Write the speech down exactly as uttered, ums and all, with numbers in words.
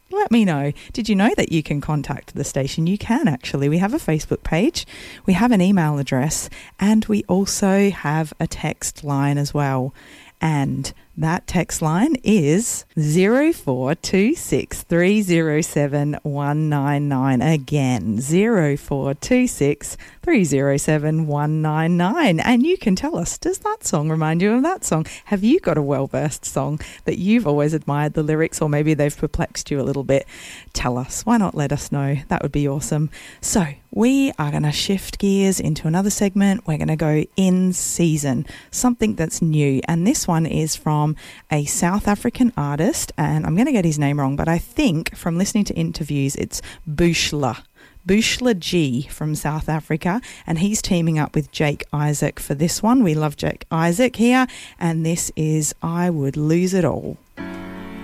let me know. Did you know that you can contact the station? You can actually. We have a Facebook page, we have an email address, and we also have a text line as well. And that text line is zero four two six three zero seven one nine nine. Again, zero four two six three zero seven one nine nine. And you can tell us, does that song remind you of that song? Have you got a well-versed song that you've always admired the lyrics, or maybe they've perplexed you a little bit? Tell us. Why not let us know? That would be awesome. So we are going to shift gears into another segment. We're going to go in season, something that's new. And this one is from a South African artist, and I'm going to get his name wrong, but I think from listening to interviews, it's Bushla. Bushla G from South Africa, and he's teaming up with Jake Isaac for this one. We love Jake Isaac here, and this is I Would Lose It All.